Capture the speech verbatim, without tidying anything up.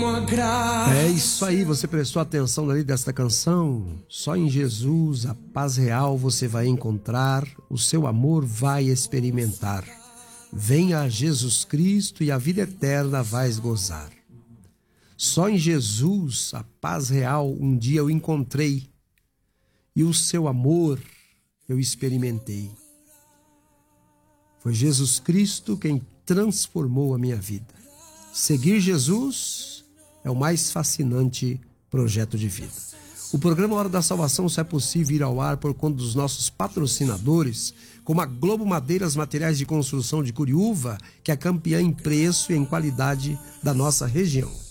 É isso aí, você prestou atenção ali desta canção? Só em Jesus a paz real você vai encontrar, o seu amor vai experimentar. Venha a Jesus Cristo e a vida eterna vais gozar. Só em Jesus a paz real um dia eu encontrei e o seu amor eu experimentei. Foi Jesus Cristo quem transformou a minha vida. Seguir Jesus é o mais fascinante projeto de vida. O programa Hora da Salvação só é possível ir ao ar por conta dos nossos patrocinadores, como a Globo Madeiras Materiais de Construção de Curiúva, que é campeã em preço e em qualidade da nossa região.